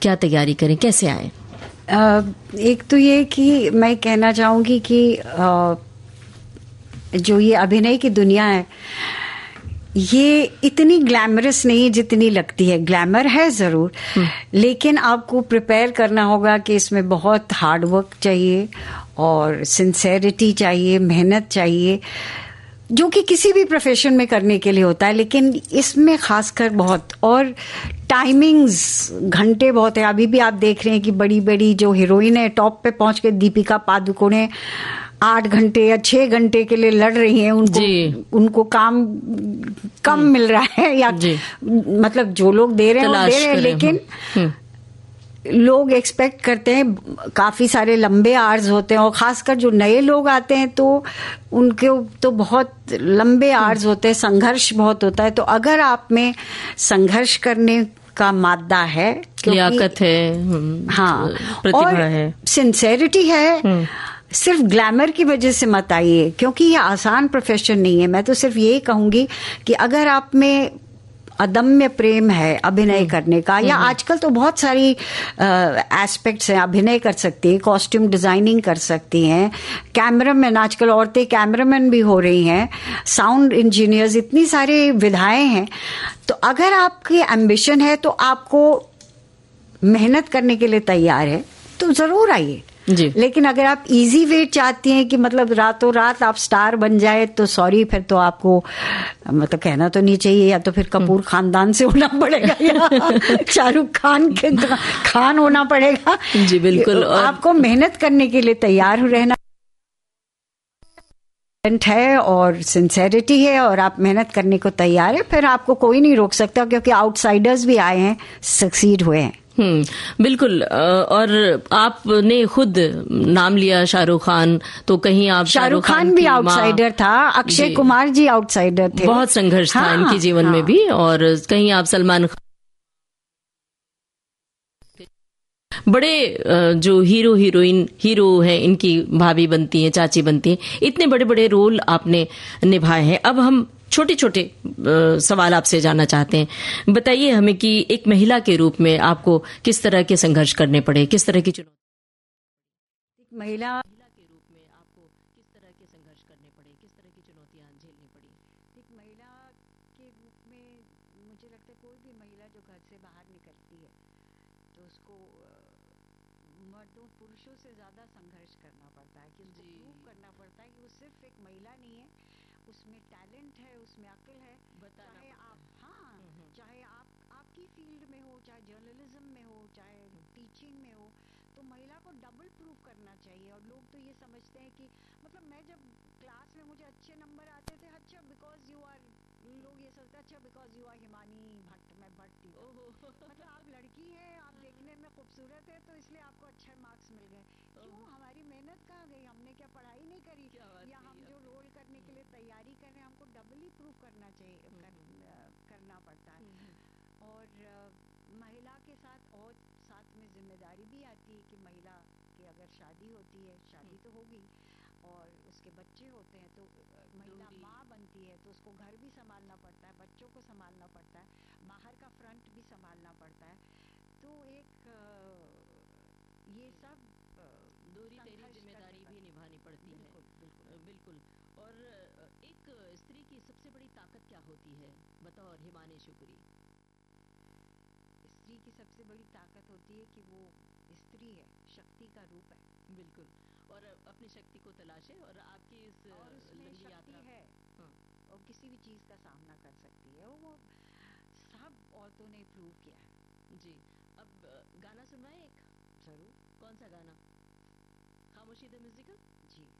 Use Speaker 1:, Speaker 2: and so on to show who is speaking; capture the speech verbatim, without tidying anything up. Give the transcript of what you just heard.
Speaker 1: क्या तैयारी करें, कैसे आए?
Speaker 2: आ, एक तो ये कि मैं कहना चाहूंगी कि आ, जो ये अभिनय की दुनिया है ये इतनी ग्लैमरस नहीं जितनी लगती है। ग्लैमर है जरूर, लेकिन आपको प्रिपेयर करना होगा कि इसमें बहुत हार्ड वर्क चाहिए और सिंसेरिटी चाहिए, मेहनत चाहिए, जो कि किसी भी प्रोफेशन में करने के लिए होता है, लेकिन इसमें खासकर बहुत। और टाइमिंग्स घंटे बहुत है। अभी भी आप देख रहे हैं कि बड़ी बड़ी जो हीरोइन है टॉप पे पहुंच के, दीपिका पादुकोणे आठ घंटे या छह घंटे के लिए लड़ रही हैं। उनको उनको काम कम मिल रहा है, या मतलब जो लोग दे रहे हैं वो दे रहे हैं, लेकिन लोग एक्सपेक्ट करते हैं, काफी सारे लंबे आवर्स होते हैं, और खासकर जो नए लोग आते हैं तो उनके तो बहुत लंबे आवर्स होते हैं, संघर्ष बहुत होता है। तो अगर आप में संघर्ष करने का मादा है,
Speaker 1: लियाकत है,
Speaker 2: हाँ,
Speaker 1: प्रतिभा है,
Speaker 2: सिंसेरिटी है, सिर्फ ग्लैमर की वजह से मत आइए, क्योंकि ये आसान प्रोफेशन नहीं है। मैं तो सिर्फ यही कहूंगी कि अगर आप में अदम्य प्रेम है अभिनय करने का, या आजकल तो बहुत सारी एस्पेक्ट्स हैं, अभिनय कर सकती हैं, कॉस्ट्यूम डिजाइनिंग कर सकती हैं, कैमरामैन, आजकल औरतें कैमरामैन भी हो रही हैं, साउंड इंजीनियर्स, इतनी सारी विधाएं हैं। तो अगर आपकी एम्बिशन है तो आपको मेहनत करने के लिए तैयार है तो जरूर आइए। लेकिन अगर आप इजी वे चाहती हैं कि मतलब रातों रात आप स्टार बन जाए, तो सॉरी, फिर तो आपको मतलब कहना तो नहीं चाहिए, या तो फिर कपूर खानदान से होना पड़ेगा या शाहरुख खान के खान होना पड़ेगा।
Speaker 1: जी बिल्कुल। और
Speaker 2: आपको मेहनत करने के लिए तैयार रहना है और सिंसेरिटी है, और आप मेहनत करने को तैयार है, फिर आपको कोई नहीं रोक सकता, क्योंकि आउटसाइडर्स भी आए हैं, सक्सीड हुए हैं।
Speaker 1: हम्म बिल्कुल। और आपने खुद नाम लिया शाहरुख खान, तो कहीं आप
Speaker 2: शाहरुख खान भी आउटसाइडर था, अक्षय कुमार जी आउटसाइडर थे,
Speaker 1: बहुत संघर्ष
Speaker 2: हाँ,
Speaker 1: था इनके जीवन हाँ, में भी। और कहीं आप सलमान खान, बड़े जो हीरो हीरोइन हीरो हैं, इनकी भाभी बनती हैं, चाची बनती हैं, इतने बड़े बड़े रोल आपने निभाए हैं। अब हम छोटे छोटे सवाल आपसे जानना चाहते हैं। बताइए हमें कि एक महिला के रूप में आपको किस तरह के संघर्ष करने पड़े, किस तरह की चुनौती?
Speaker 2: एक महिला
Speaker 1: के रूप में आपको किस तरह के संघर्ष करने पड़े, किस तरह की चुनौतियां झेलनी पड़ी?
Speaker 2: एक महिला के रूप में मुझे लगता है कोई भी महिला जो घर से बाहर निकलती है तो उसको मर्दों पुरुषों से ज्यादा संघर्ष करना पड़ता है, कि उसको प्रूव करना पड़ता है कि वो सिर्फ एक महिला नहीं है, उसमें टैलेंट है, उसमें अक्ल है। चाहे आप हाँ चाहे आप आपकी फील्ड में हो, चाहे जर्नलिज्म में हो, चाहे टीचिंग में हो, तो महिला को डबल प्रूव करना चाहिए। और लोग तो ये समझते हैं कि मतलब मैं जब क्लास में मुझे अच्छे नंबर आते थे, अच्छा बिकॉज यू आर, लोग ये सोचते अच्छा because you are Himani Bhatt, मैं भट्ट ही मतलब आप लड़की हैं, आप देखने में खूबसूरत है, तो इसलिए आपको अच्छे मार्क्स मिल गए। क्यों? हमारी मेहनत कहाँ गई? हमने क्या पढ़ाई नहीं करी? या हम जो रोल करने के लिए तैयारी कर रहे हैं, हमको डबली प्रूव करना चाहिए, कर, करना पड़ता है। और महिला के साथ और साथ में जिम्मेदारी भी आती है कि महिला की अगर शादी होती है, शादी तो होगी, और उसके बच्चे होते हैं, तो महिला माँ बनती है, तो उसको घर भी संभालना पड़ता है, बच्चों को संभालना पड़ता है, बाहर का फ्रंट भी संभालना पड़ता है। तो एक ये सब
Speaker 1: दोहरी तेरी जिम्मेदारी भी निभानी पड़ती है। बिल्कुल बिल्कुल। और एक स्त्री की सबसे बड़ी ताकत क्या होती है, बताओ हिमानी शुक्री?
Speaker 2: स्त्री की सबसे बड़ी ताकत होती है कि वो स्त्री है, शक्ति का रूप है।
Speaker 1: बिल्कुल। और अपनी शक्ति को तलाशे, और आपकी इस लंबी यात्रा
Speaker 2: है हाँ। और किसी भी चीज का सामना कर सकती है, वो सब औरतों ने प्रूव किया है।
Speaker 1: जी। अब गाना सुनवाएं एक?
Speaker 2: जरूर।
Speaker 1: कौन सा गाना? खामोशी द म्यूजिकल?
Speaker 2: जी।